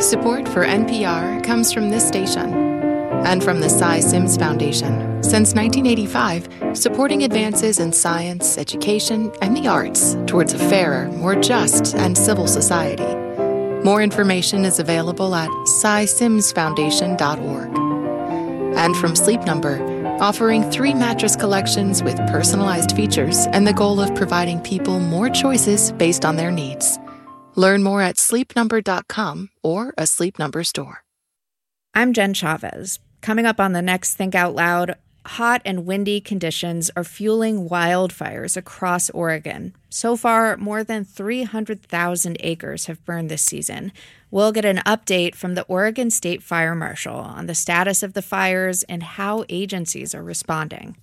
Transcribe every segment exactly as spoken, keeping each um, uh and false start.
Support for N P R comes from this station and from the Cy Sims Foundation. Since nineteen eighty-five, supporting advances in science, education, and the arts towards a fairer, more just, and civil society. More information is available at cy sims foundation dot org. And from Sleep Number, offering three mattress collections with personalized features and the goal of providing people more choices based on their needs. Learn more at sleep number dot com or a Sleep Number store. I'm Jen Chavez. Coming up on the next Think Out Loud, hot and windy conditions are fueling wildfires across Oregon. So far, more than three hundred thousand acres have burned this season. We'll get an update from the Oregon State Fire Marshal on the status of the fires and how agencies are responding.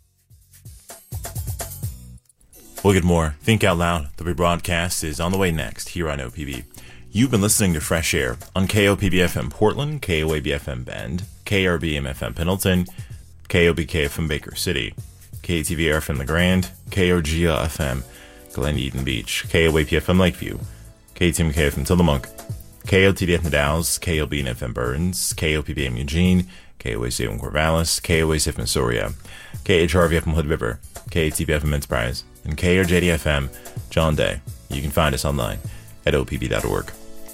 We'll get more. Think Out Loud, the rebroadcast, is on the way next here on O P B. You've been listening to Fresh Air on K O P B F M Portland, K O A B F M Bend, K R B M F M Pendleton, K O B K F M Baker City, K T V R F M The Grand, K O G A F M Glen Eden Beach, K O A P F M Lakeview, K T M K F M Tillamook, K O T D F M Dalles, K O B N F M Burns, K O P B M Eugene, K O A C F M Corvallis, K O A C F M Soria, K H R V F M Hood River, K T V F M Enterprise, and K R J D F M John Day. You can find us online at O P B dot org.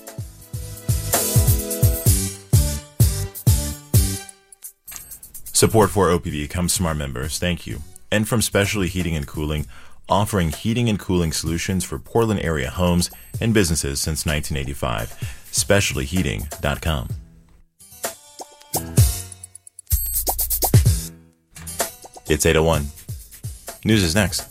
Support for O P B comes from our members, thank you, and from Specialty Heating and Cooling, offering heating and cooling solutions for Portland area homes and businesses since nineteen eighty-five. specialty heating dot com. It's eight oh one. News is next.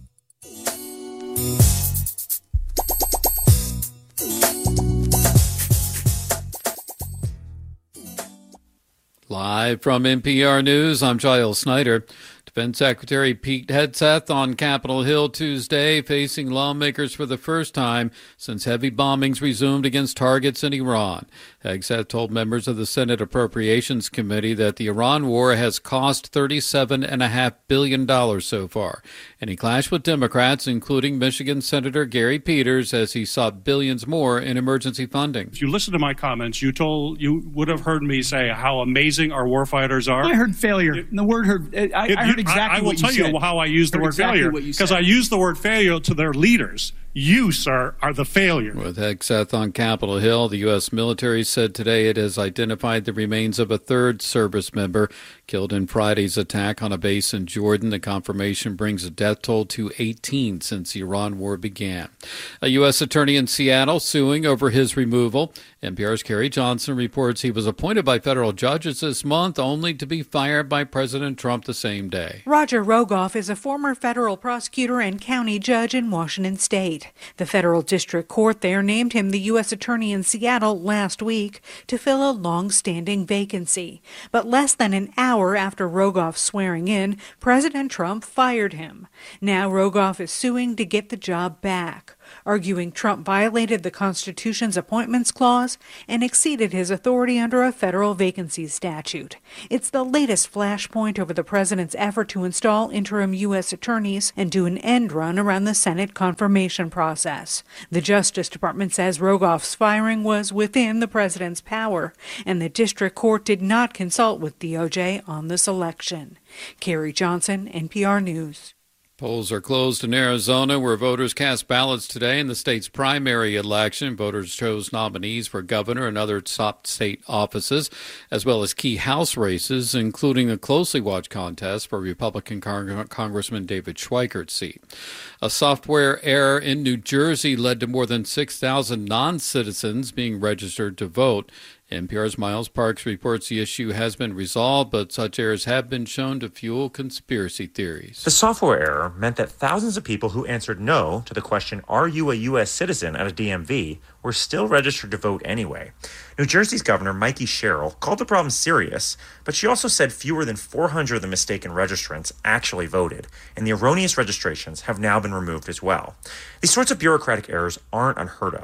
Live from N P R News, I'm Giles Snyder. Defense Secretary Pete Hegseth on Capitol Hill Tuesday, facing lawmakers for the first time since heavy bombings resumed against targets in Iran. Hegseth told members of the Senate Appropriations Committee that the Iran war has cost thirty-seven point five billion dollars so far, and he clashed with Democrats, including Michigan Senator Gary Peters, as he sought billions more in emergency funding. If you listen to my comments, you told you would have heard me say how amazing our warfighters are. I heard failure. It, the word heard. I, it, I heard exactly I, I will what tell you you said. how I use the I word exactly failure because I use the word failure to their leaders. You, sir, are the failure. With Hegseth on Capitol Hill, the U S military said today it has identified the remains of a third service member killed in Friday's attack on a base in Jordan. The confirmation brings the death toll to eighteen since the Iran war began. A U S attorney in Seattle suing over his removal. N P R's Carrie Johnson reports he was appointed by federal judges this month only to be fired by President Trump the same day. Roger Rogoff is a former federal prosecutor and county judge in Washington state. The federal district court there named him the U S attorney in Seattle last week to fill a long-standing vacancy. But less than an hour after Rogoff's swearing in, President Trump fired him. Now Rogoff is suing to get the job back, arguing Trump violated the Constitution's appointments clause and exceeded his authority under a federal vacancies statute. It's the latest flashpoint over the president's effort to install interim U S attorneys and do an end run around the Senate confirmation process. The Justice Department says Rogoff's firing was within the president's power, and the district court did not consult with D O J on the selection. Carrie Johnson, N P R News. Polls are closed in Arizona, where voters cast ballots today in the state's primary election. Voters chose nominees for governor and other top state offices, as well as key House races, including a closely watched contest for Republican Cong- Congressman David Schweikert's seat. A software error in New Jersey led to more than six thousand non-citizens being registered to vote. N P R's Miles Parks reports the issue has been resolved, but such errors have been shown to fuel conspiracy theories. The software error meant that thousands of people who answered no to the question, "Are you a U S citizen?" at a D M V were still registered to vote anyway. New Jersey's Governor Mikey Sherrill called the problem serious, but she also said fewer than four hundred of the mistaken registrants actually voted, and the erroneous registrations have now been removed as well. These sorts of bureaucratic errors aren't unheard of.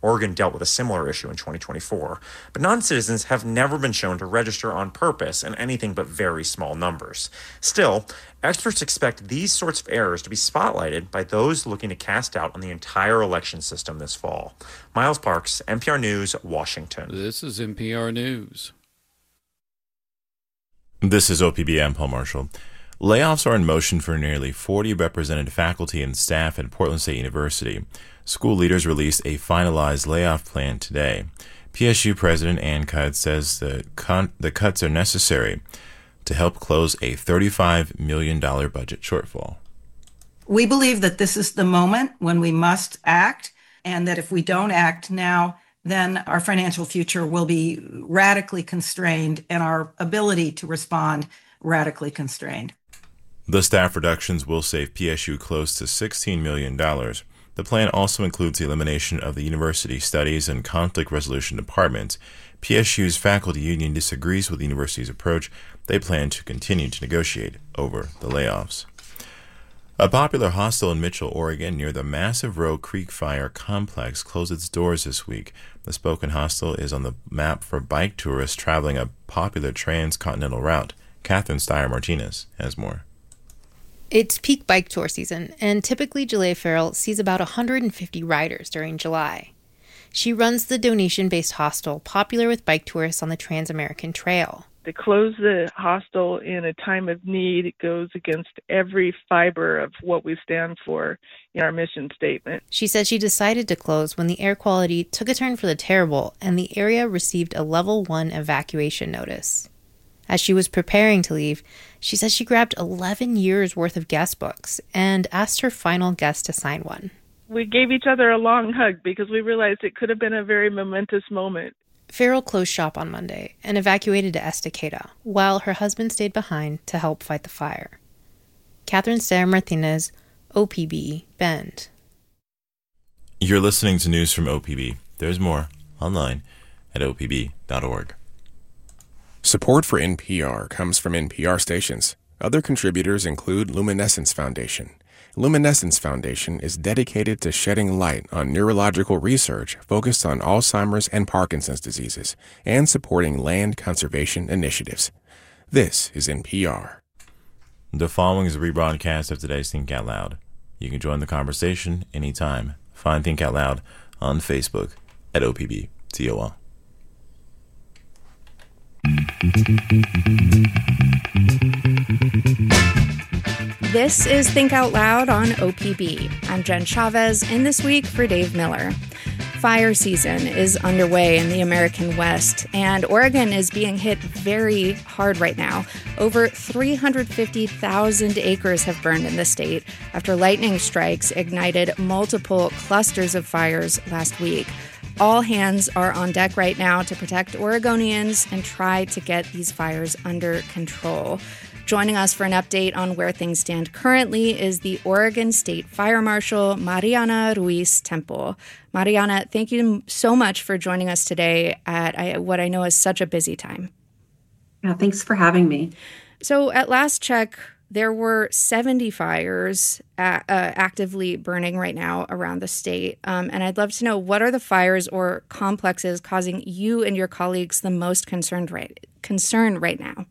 Oregon dealt with a similar issue in twenty twenty-four. But non-citizens have never been shown to register on purpose in anything but very small numbers. Still, experts expect these sorts of errors to be spotlighted by those looking to cast doubt on the entire election system this fall. Miles Parks, N P R News, Washington. This is N P R News. This is O P B. I'm Paul Marshall. Layoffs are in motion for nearly forty represented faculty and staff at Portland State University. School leaders released a finalized layoff plan today. P S U President Ann Cutts says the, con- the cuts are necessary to help close a thirty-five million dollars budget shortfall. We believe that this is the moment when we must act, and that if we don't act now, then our financial future will be radically constrained and our ability to respond radically constrained. The staff reductions will save P S U close to sixteen million dollars. The plan also includes the elimination of the University Studies and Conflict Resolution Department. P S U's faculty union disagrees with the university's approach. They plan to continue to negotiate over the layoffs. A popular hostel in Mitchell, Oregon, near the massive Roe Creek Fire complex closed its doors this week. The Spoken Hostel is on the map for bike tourists traveling a popular transcontinental route. Catherine Steyer-Martinez has more. It's peak bike tour season, and typically Julia Farrell sees about one hundred fifty riders during July. She runs the donation-based hostel, popular with bike tourists on the Trans-American Trail. To close the hostel in a time of need goes against every fiber of what we stand for in our mission statement. She says she decided to close when the air quality took a turn for the terrible and the area received a level one evacuation notice. As she was preparing to leave, she says she grabbed eleven years worth of guest books and asked her final guest to sign one. We gave each other a long hug because we realized it could have been a very momentous moment. Farrell closed shop on Monday and evacuated to Estacada, while her husband stayed behind to help fight the fire. Catherine Steyer-Martinez, O P B, Bend. You're listening to news from O P B. There's more online at O P B dot org. Support for N P R comes from N P R stations. Other contributors include Luminescence Foundation. Luminescence Foundation is dedicated to shedding light on neurological research focused on Alzheimer's and Parkinson's diseases and supporting land conservation initiatives. This is N P R. The following is a rebroadcast of today's Think Out Loud. You can join the conversation anytime. Find Think Out Loud on Facebook at O P B T O L. This is Think Out Loud on O P B. I'm Jen Chavez, and this week for Dave Miller. Fire season is underway in the American West, and Oregon is being hit very hard right now. Over three hundred fifty thousand acres have burned in the state after lightning strikes ignited multiple clusters of fires last week. All hands are on deck right now to protect Oregonians and try to get these fires under control. Joining us for an update on where things stand currently is the Oregon State Fire Marshal, Mariana Ruiz Temple. Mariana, thank you so much for joining us today at what I know is such a busy time. Yeah, thanks for having me. So at last check, there were seventy fires uh, uh, actively burning right now around the state. Um, and I'd love to know, what are the fires or complexes causing you and your colleagues the most concerned right, concern right now?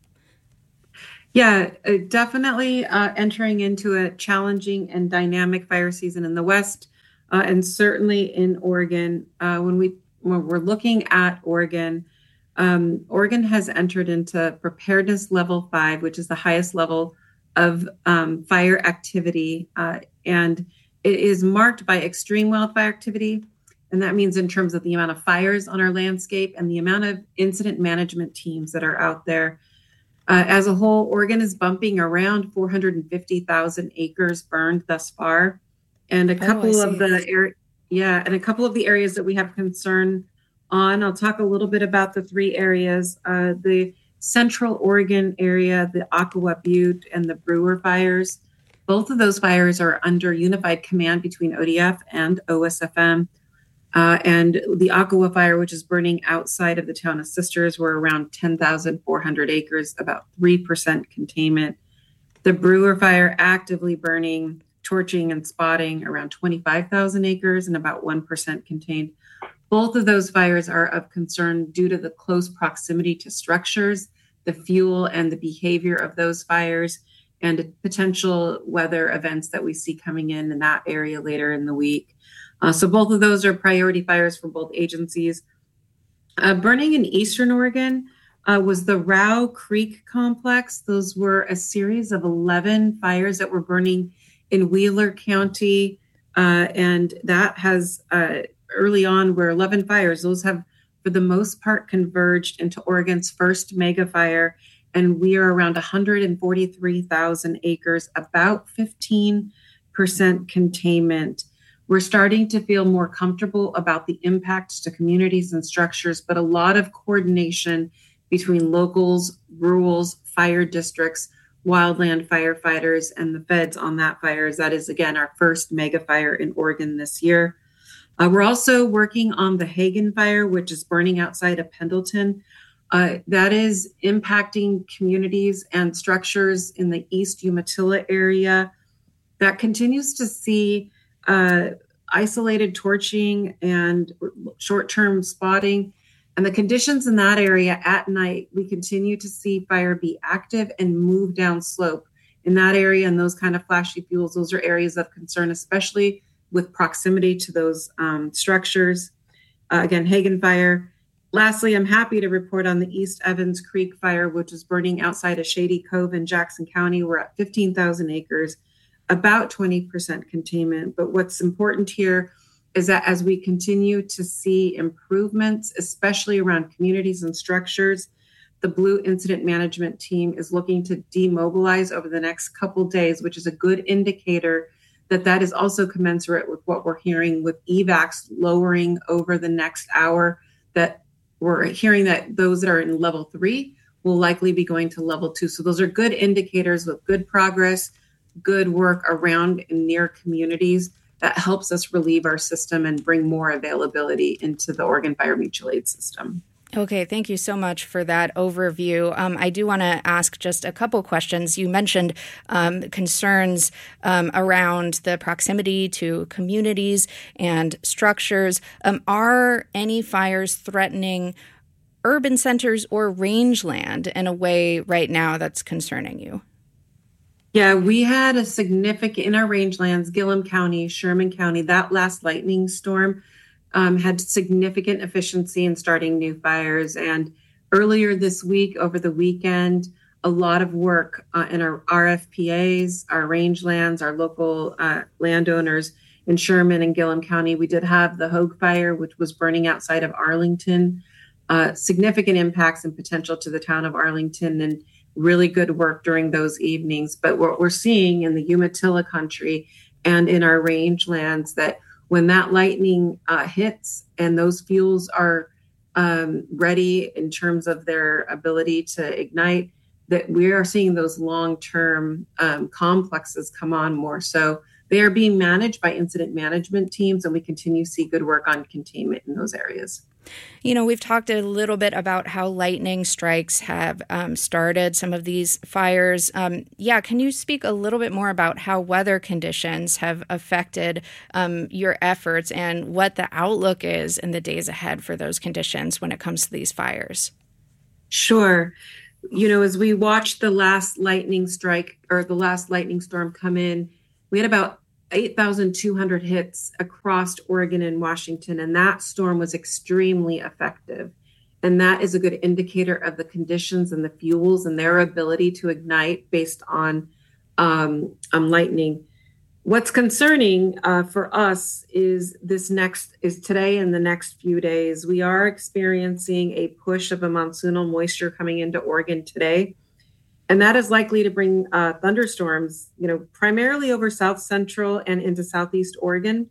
Yeah, definitely uh, entering into a challenging and dynamic fire season in the West, uh, and certainly in Oregon. Uh, when, we, when we're looking at Oregon, um, Oregon has entered into preparedness level five, which is the highest level of um, fire activity, uh, and it is marked by extreme wildfire activity. And that means in terms of the amount of fires on our landscape and the amount of incident management teams that are out there. Uh, as a whole, Oregon is bumping around four hundred fifty thousand acres burned thus far. And a couple oh, of the er- yeah, and a couple of the areas that we have concern on, I'll talk a little bit about the three areas. Uh, the Central Oregon area, the Aqua Butte and the Brewer fires. Both of those fires are under unified command between O D F and O S F M. Uh, and the Aqua fire, which is burning outside of the town of Sisters, were around ten thousand four hundred acres, about three percent containment. The Brewer fire actively burning, torching, and spotting around twenty-five thousand acres and about one percent contained. Both of those fires are of concern due to the close proximity to structures, the fuel and the behavior of those fires, and potential weather events that we see coming in in that area later in the week. Uh, so both of those are priority fires for both agencies. Uh, burning in Eastern Oregon uh, was the Row Creek Complex. Those were a series of eleven fires that were burning in Wheeler County. Uh, and that has uh, early on were eleven fires. Those have, for the most part, converged into Oregon's first mega fire. And we are around one hundred forty-three thousand acres, about fifteen percent containment. We're starting to feel more comfortable about the impacts to communities and structures, but a lot of coordination between locals, rurals, fire districts, wildland firefighters, and the feds on that fire. As that is, again, our first mega fire in Oregon this year. Uh, we're also working on the Hagen fire, which is burning outside of Pendleton. Uh, that is impacting communities and structures in the East Umatilla area. That continues to see uh, isolated torching and short-term spotting. And the conditions in that area at night, we continue to see fire be active and move down slope. In that area and those kind of flashy fuels, those are areas of concern, especially with proximity to those um, structures. Uh, again, Hagen fire. Lastly, I'm happy to report on the East Evans Creek fire, which is burning outside of Shady Cove in Jackson County. We're at fifteen thousand acres, about twenty percent containment. But what's important here is that as we continue to see improvements, especially around communities and structures, the Blue Incident Management Team is looking to demobilize over the next couple days, which is a good indicator that that is also commensurate with what we're hearing with E VACs lowering over the next hour, that we're hearing that those that are in level three will likely be going to level two. So those are good indicators with good progress, good work around and near communities that helps us relieve our system and bring more availability into the Oregon Fire Mutual Aid system. Okay, thank you so much for that overview. Um, I do want to ask just a couple questions. You mentioned um, concerns um, around the proximity to communities and structures. Um, are any fires threatening urban centers or rangeland in a way right now that's concerning you? Yeah, we had a significant, in our rangelands, Gillum County, Sherman County, that last lightning storm Um, had significant efficiency in starting new fires. And earlier this week, over the weekend, a lot of work uh, in our R F P As, our rangelands, our local uh, landowners in Sherman and Gillum County. We did have the Hogue Fire, which was burning outside of Arlington. Uh, significant impacts and potential to the town of Arlington, and really good work during those evenings. But what we're seeing in the Umatilla country and in our rangelands, that when that lightning uh, hits and those fuels are um, ready in terms of their ability to ignite, that we are seeing those long-term um, complexes come on more. So they are being managed by incident management teams, and we continue to see good work on containment in those areas. You know, we've talked a little bit about how lightning strikes have um, started some of these fires. Um, yeah, can you speak a little bit more about how weather conditions have affected um, your efforts and what the outlook is in the days ahead for those conditions when it comes to these fires? Sure. You know, as we watched the last lightning strike or the last lightning storm come in, we had about eight thousand two hundred hits across Oregon and Washington, and that storm was extremely effective. And that is a good indicator of the conditions and the fuels and their ability to ignite based on um, um, lightning. What's concerning uh, for us is this next, is today and the next few days. We are experiencing a push of a monsoonal moisture coming into Oregon today. And that is likely to bring uh, thunderstorms, you know, primarily over South Central and into Southeast Oregon.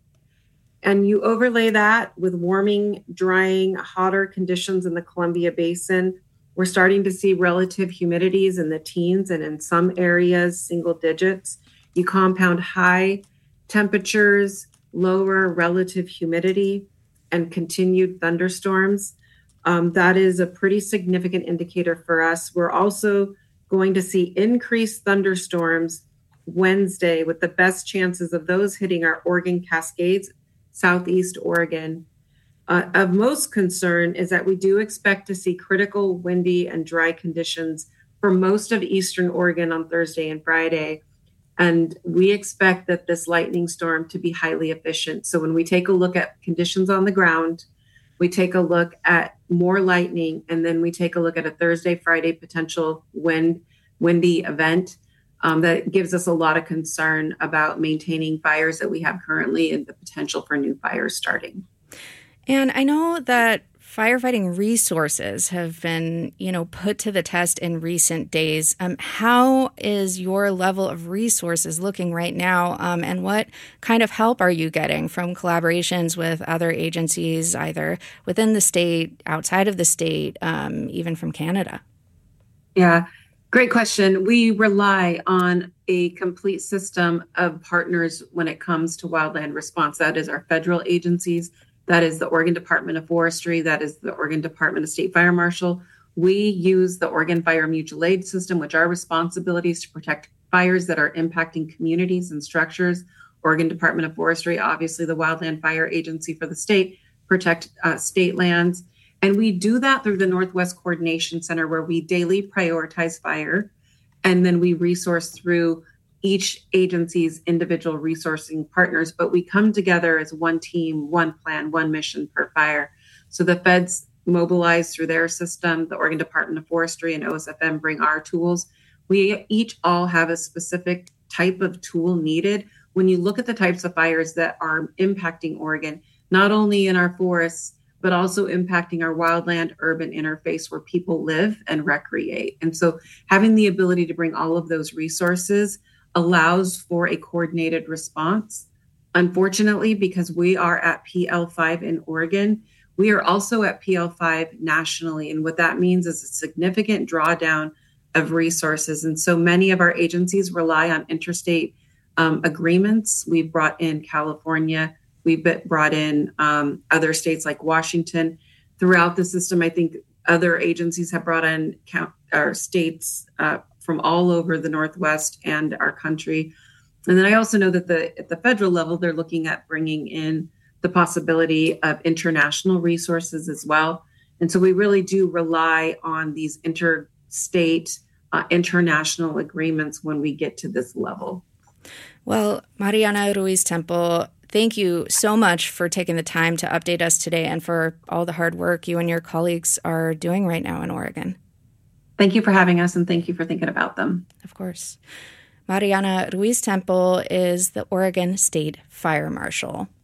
And you overlay that with warming, drying, hotter conditions in the Columbia Basin. We're starting to see relative humidities in the teens and in some areas, single digits. You compound high temperatures, lower relative humidity, and continued thunderstorms. Um, that is a pretty significant indicator for us. We're also going to see increased thunderstorms Wednesday, with the best chances of those hitting our Oregon Cascades, Southeast Oregon. uh, of most concern is that we do expect to see critical windy and dry conditions for most of eastern Oregon on Thursday and Friday. And we expect that this lightning storm to be highly efficient. So when we take a look at conditions on the ground, we take a look at more lightning, and then we take a look at a Thursday, Friday potential wind, windy event. Um, that gives us a lot of concern about maintaining fires that we have currently and the potential for new fires starting. And I know that firefighting resources have been, you know, put to the test in recent days. Um, how is your level of resources looking right now? Um, and what kind of help are you getting from collaborations with other agencies, either within the state, outside of the state, um, even from Canada? Yeah, great question. We rely on a complete system of partners when it comes to wildland response. That is our federal agencies. That is the Oregon Department of Forestry. That is the Oregon Department of State Fire Marshal. We use the Oregon Fire Mutual Aid System, which our responsibility is to protect fires that are impacting communities and structures. Oregon Department of Forestry, obviously the Wildland Fire Agency for the state, protect uh, state lands. And we do that through the Northwest Coordination Center, where we daily prioritize fire. And then we resource through each agency's individual resourcing partners, but we come together as one team, one plan, one mission per fire. So the feds mobilize through their system, the Oregon Department of Forestry and O S F M bring our tools. We each all have a specific type of tool needed. When you look at the types of fires that are impacting Oregon, not only in our forests, but also impacting our wildland urban interface where people live and recreate. And so having the ability to bring all of those resources allows for a coordinated response. Unfortunately, because we are at P L five in Oregon, we are also at P L five nationally. And what that means is a significant drawdown of resources. And so many of our agencies rely on interstate um, agreements. We've brought in California, we've brought in um, other states like Washington. Throughout the system, I think other agencies have brought in count, our states uh, from all over the Northwest and our country. And then I also know that the at the federal level, they're looking at bringing in the possibility of international resources as well. And so we really do rely on these interstate, uh, international agreements when we get to this level. Well, Mariana Ruiz Temple, thank you so much for taking the time to update us today and for all the hard work you and your colleagues are doing right now in Oregon. Thank you for having us, and thank you for thinking about them. Of course. Mariana Ruiz Temple is the Oregon State Fire Marshal.